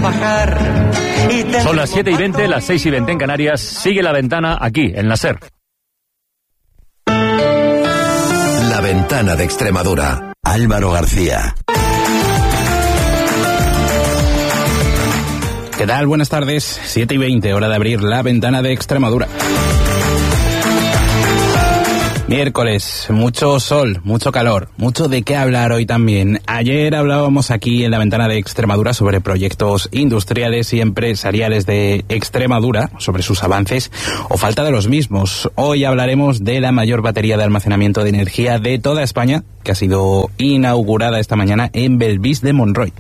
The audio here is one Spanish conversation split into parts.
bajar. Son las 7:20, las 6:20 en Canarias. Sigue La Ventana aquí, en la SER. La Ventana de Extremadura. Álvaro García. ¿Qué tal? Buenas tardes. 7:20, hora de abrir La Ventana de Extremadura. Miércoles, mucho sol, mucho calor, mucho de qué hablar hoy también. Ayer hablábamos aquí en La Ventana de Extremadura sobre proyectos industriales y empresariales de Extremadura, sobre sus avances o falta de los mismos. Hoy hablaremos de la mayor batería de almacenamiento de energía de toda España, que ha sido inaugurada esta mañana en Belvís de Monroy.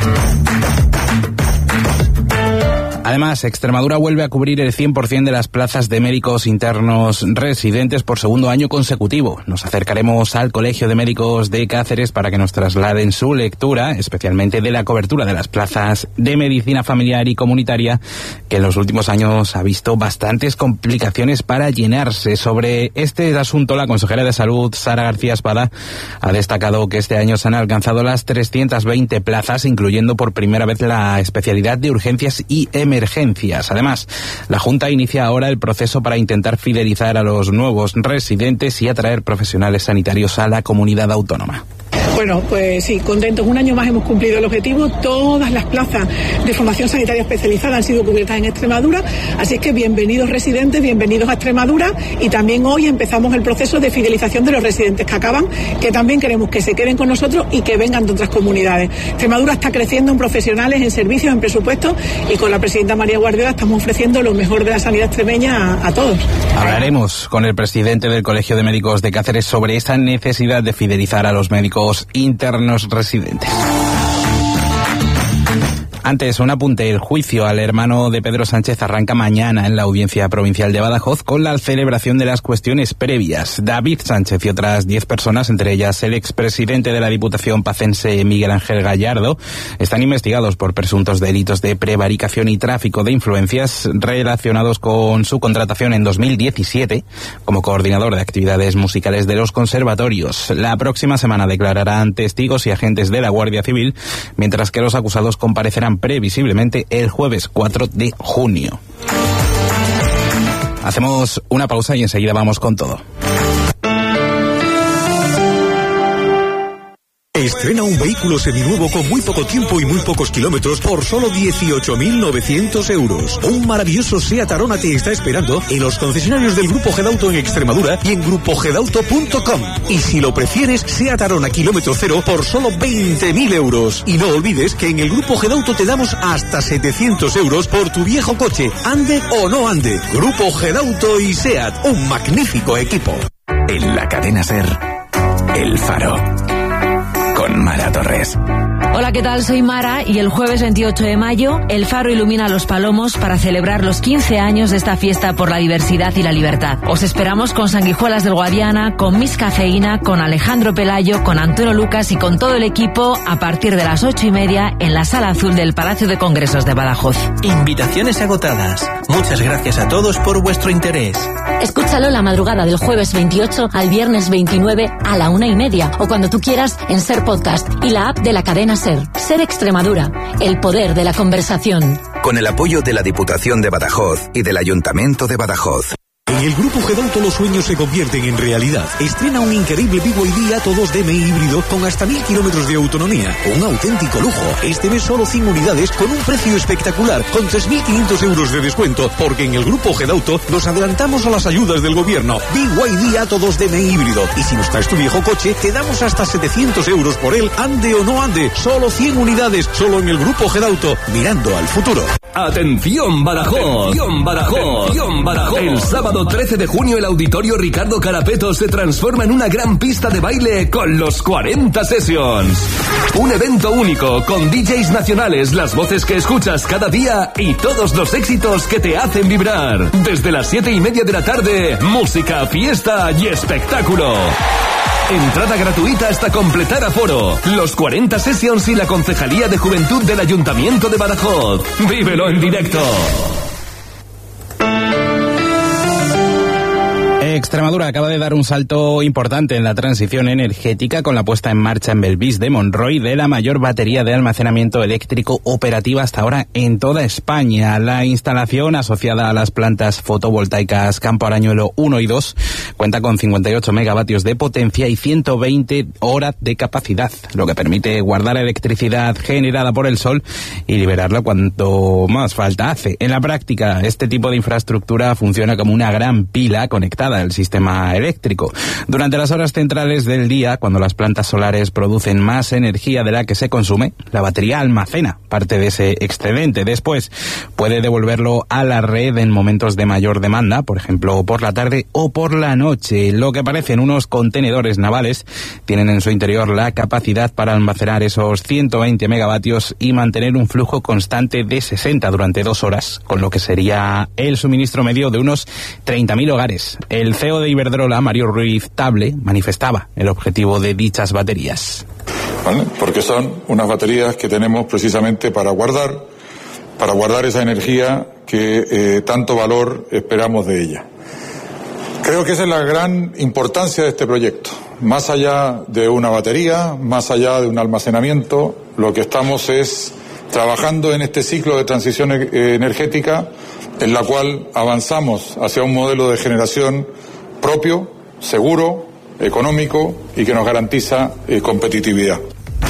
Además, Extremadura vuelve a cubrir el 100% de las plazas de médicos internos residentes por segundo año consecutivo. Nos acercaremos al Colegio de Médicos de Cáceres para que nos trasladen su lectura, especialmente de la cobertura de las plazas de medicina familiar y comunitaria, que en los últimos años ha visto bastantes complicaciones para llenarse. Sobre este asunto, la consejera de Salud, Sara García Espada, ha destacado que este año se han alcanzado las 320 plazas, incluyendo por primera vez la especialidad de urgencias y emergencias. Además, la Junta inicia ahora el proceso para intentar fidelizar a los nuevos residentes y atraer profesionales sanitarios a la comunidad autónoma. Bueno, pues sí, contentos. Un año más hemos cumplido el objetivo. Todas las plazas de formación sanitaria especializada han sido cubiertas en Extremadura. Así es que bienvenidos residentes, bienvenidos a Extremadura. Y también hoy empezamos el proceso de fidelización de los residentes que acaban, que también queremos que se queden con nosotros y que vengan de otras comunidades. Extremadura está creciendo en profesionales, en servicios, en presupuestos, y con la presidenta María Guardiola estamos ofreciendo lo mejor de la sanidad extremeña a todos. Hablaremos con el presidente del Colegio de Médicos de Cáceres sobre esa necesidad de fidelizar a los médicos internos residentes. Antes, un apunte. El juicio al hermano de Pedro Sánchez arranca mañana en la Audiencia Provincial de Badajoz con la celebración de las cuestiones previas. David Sánchez y otras 10 personas, entre ellas el expresidente de la Diputación pacense Miguel Ángel Gallardo, están investigados por presuntos delitos de prevaricación y tráfico de influencias relacionados con su contratación en 2017 como coordinador de actividades musicales de los conservatorios. La próxima semana declararán testigos y agentes de la Guardia Civil, mientras que los acusados comparecerán previsiblemente el jueves 4 de junio. Hacemos una pausa y enseguida vamos con todo. Estrena un vehículo seminuevo con muy poco tiempo y muy pocos kilómetros por solo 18.900 euros. Un maravilloso Seat Arona te está esperando en los concesionarios del Grupo Gedauto en Extremadura y en grupogedauto.com. Y si lo prefieres, Seat Arona kilómetro cero por solo 20.000 euros. Y no olvides que en el Grupo Gedauto te damos hasta 700 euros por tu viejo coche, ande o no ande. Grupo Gedauto y Seat, un magnífico equipo. En la cadena SER, El Faro, con Mara Torres. Hola, ¿qué tal? Soy Mara y el jueves 28 de mayo El Faro ilumina Los Palomos para celebrar los 15 años de esta fiesta por la diversidad y la libertad. Os esperamos con Sanguijuelas del Guadiana, con Miss Cafeína, con Alejandro Pelayo, con Antonio Lucas y con todo el equipo a partir de las 8:30 en la Sala Azul del Palacio de Congresos de Badajoz. Invitaciones agotadas. Muchas gracias a todos por vuestro interés. Escúchalo la madrugada del jueves 28 al viernes 29 a la 1:30 o cuando tú quieras en SER Podcast y la app de la cadena SER. SER Extremadura, el poder de la conversación. Con el apoyo de la Diputación de Badajoz y del Ayuntamiento de Badajoz. En el Grupo Gedauto los sueños se convierten en realidad. Estrena un increíble BYD Atto 2 DMI híbrido con hasta 1.000 kilómetros de autonomía. Un auténtico lujo. Este mes solo 100 unidades con un precio espectacular, con 3.500 euros de descuento, porque en el Grupo Gedauto nos adelantamos a las ayudas del gobierno. BYD Atto 2 DMI híbrido. Y si nos traes tu viejo coche, te damos hasta 700 euros por él, ande o no ande. Solo 100 unidades, solo en el Grupo Gedauto, mirando al futuro. ¡Atención, Badajoz! ¡Atención, Badajoz! ¡Atención, Badajoz! El sábado 13 de junio el Auditorio Ricardo Carapeto se transforma en una gran pista de baile con los 40 Sessions. Un evento único con DJs nacionales, las voces que escuchas cada día y todos los éxitos que te hacen vibrar. Desde las 7:30 de la tarde, música, fiesta y espectáculo. Entrada gratuita hasta completar aforo. Los 40 Sessions y la Concejalía de Juventud del Ayuntamiento de Badajoz. ¡Vívelo en directo! Extremadura acaba de dar un salto importante en la transición energética con la puesta en marcha en Belvís de Monroy de la mayor batería de almacenamiento eléctrico operativa hasta ahora en toda España. La instalación, asociada a las plantas fotovoltaicas Campo Arañuelo 1 y 2, cuenta con 58 megavatios de potencia y 120 horas de capacidad, lo que permite guardar electricidad generada por el sol y liberarla cuanto más falta hace. En la práctica, este tipo de infraestructura funciona como una gran pila conectada al sistema eléctrico. Durante las horas centrales del día, cuando las plantas solares producen más energía de la que se consume, la batería almacena parte de ese excedente. Después puede devolverlo a la red en momentos de mayor demanda, por ejemplo por la tarde o por la noche. Lo que parecen unos contenedores navales tienen en su interior la capacidad para almacenar esos 120 megavatios y mantener un flujo constante de 60 durante 2 horas, con lo que sería el suministro medio de unos 30.000 hogares. El CEO de Iberdrola, Mario Ruiz Table, manifestaba el objetivo de dichas baterías. ¿Vale? Porque son unas baterías que tenemos precisamente para guardar esa energía que tanto valor esperamos de ella. Creo que esa es la gran importancia de este proyecto. Más allá de una batería, más allá de un almacenamiento, lo que estamos es trabajando en este ciclo de transición energética en la cual avanzamos hacia un modelo de generación propio, seguro, económico y que nos garantiza competitividad.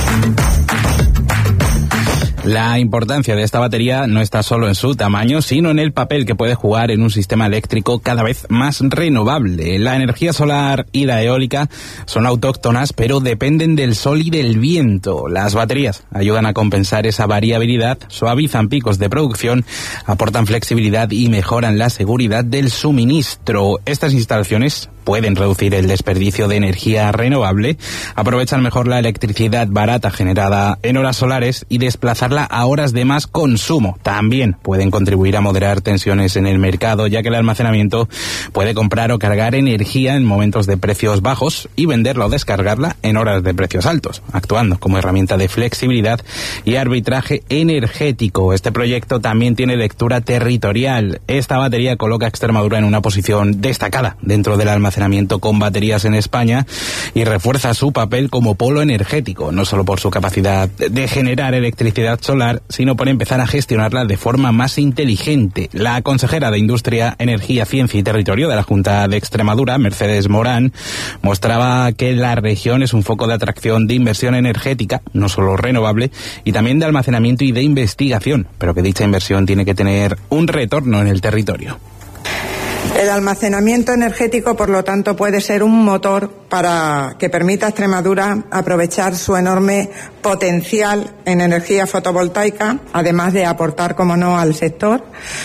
La importancia de esta batería no está solo en su tamaño, sino en el papel que puede jugar en un sistema eléctrico cada vez más renovable. La energía solar y la eólica son autóctonas, pero dependen del sol y del viento. Las baterías ayudan a compensar esa variabilidad, suavizan picos de producción, aportan flexibilidad y mejoran la seguridad del suministro. Estas instalaciones pueden reducir el desperdicio de energía renovable, aprovechan mejor la electricidad barata generada en horas solares y desplazarla a horas de más consumo. También pueden contribuir a moderar tensiones en el mercado, ya que el almacenamiento puede comprar o cargar energía en momentos de precios bajos y venderla o descargarla en horas de precios altos, actuando como herramienta de flexibilidad y arbitraje energético. Este proyecto también tiene lectura territorial. Esta batería coloca a Extremadura en una posición destacada dentro del almacenamiento con baterías en España y refuerza su papel como polo energético, no solo por su capacidad de generar electricidad solar, sino por empezar a gestionarla de forma más inteligente. La consejera de Industria, Energía, Ciencia y Territorio de la Junta de Extremadura, Mercedes Morán, mostraba que la región es un foco de atracción de inversión energética, no solo renovable, y también de almacenamiento y de investigación, pero que dicha inversión tiene que tener un retorno en el territorio. El almacenamiento energético, por lo tanto, puede ser un motor para que permita a Extremadura aprovechar su enorme potencial en energía fotovoltaica, además de aportar, como no, al sector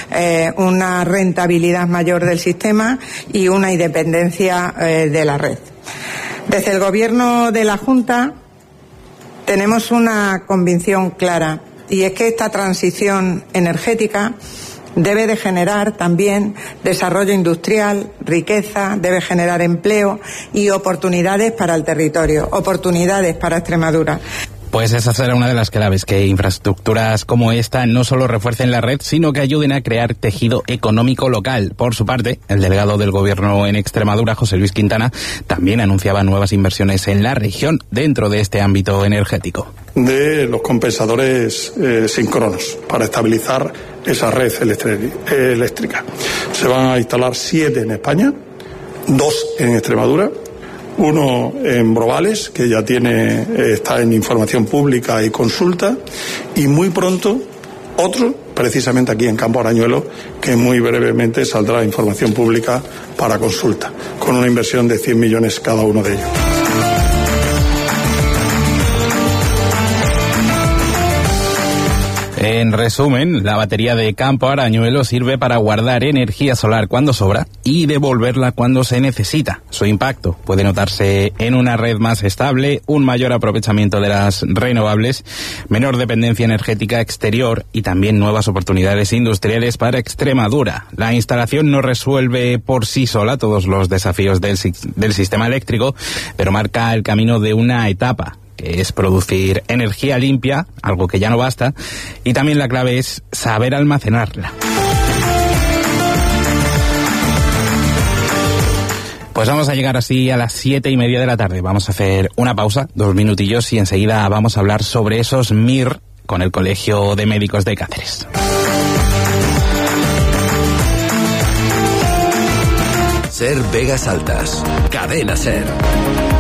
una rentabilidad mayor del sistema y una independencia de la red. Desde el Gobierno de la Junta tenemos una convicción clara, y es que esta transición energética debe de generar también desarrollo industrial, riqueza, debe generar empleo y oportunidades para el territorio, oportunidades para Extremadura. Pues esa será una de las claves, que infraestructuras como esta no solo refuercen la red, sino que ayuden a crear tejido económico local. Por su parte, el delegado del Gobierno en Extremadura, José Luis Quintana, también anunciaba nuevas inversiones en la región dentro de este ámbito energético. De los compensadores síncronos para estabilizar esa red eléctrica. Se van a instalar 7 en España, 2 en Extremadura, uno en Brovales, que ya está en información pública y consulta, y muy pronto otro, precisamente aquí en Campo Arañuelo, que muy brevemente saldrá información pública para consulta, con una inversión de 100 millones cada uno de ellos. En resumen, la batería de Campo Arañuelo sirve para guardar energía solar cuando sobra y devolverla cuando se necesita. Su impacto puede notarse en una red más estable, un mayor aprovechamiento de las renovables, menor dependencia energética exterior y también nuevas oportunidades industriales para Extremadura. La instalación no resuelve por sí sola todos los desafíos del sistema eléctrico, pero marca el camino de una etapa, que es producir energía limpia, algo que ya no basta, y también la clave es saber almacenarla. Pues vamos a llegar así a las 7:30 de la tarde. Vamos a hacer una pausa, 2 minutillos, y enseguida vamos a hablar sobre esos MIR con el Colegio de Médicos de Cáceres. Ser Vegas Altas. Cadena Ser.